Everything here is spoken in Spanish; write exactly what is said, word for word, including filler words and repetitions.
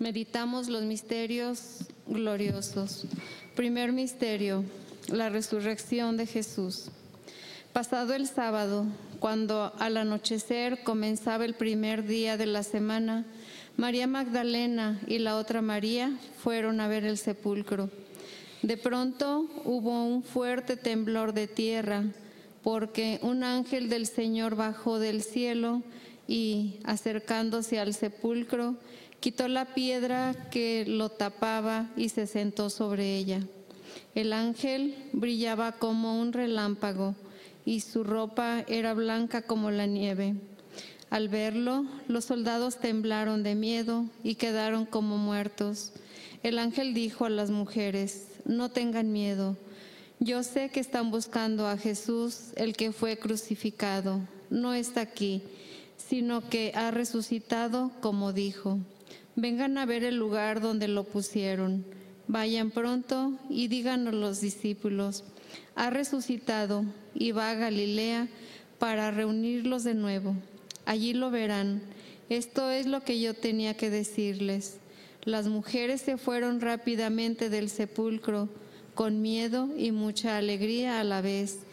Meditamos los misterios gloriosos. Primer misterio, la resurrección de Jesús. Pasado el sábado, cuando al anochecer comenzaba el primer día de la semana, María Magdalena y la otra María fueron a ver el sepulcro. De pronto hubo un fuerte temblor de tierra, porque un ángel del Señor bajó del cielo y, acercándose al sepulcro, quitó la piedra que lo tapaba y se sentó sobre ella. El ángel brillaba como un relámpago y su ropa era blanca como la nieve. Al verlo, los soldados temblaron de miedo y quedaron como muertos. El ángel dijo a las mujeres: no tengan miedo. Yo sé que están buscando a Jesús, el que fue crucificado. No está aquí, sino que ha resucitado como dijo. Vengan a ver el lugar donde lo pusieron. Vayan pronto y díganlo a los discípulos: ha resucitado y va a Galilea para reunirlos de nuevo. Allí lo verán. Esto es lo que yo tenía que decirles. Las mujeres se fueron rápidamente del sepulcro, con miedo y mucha alegría a la vez,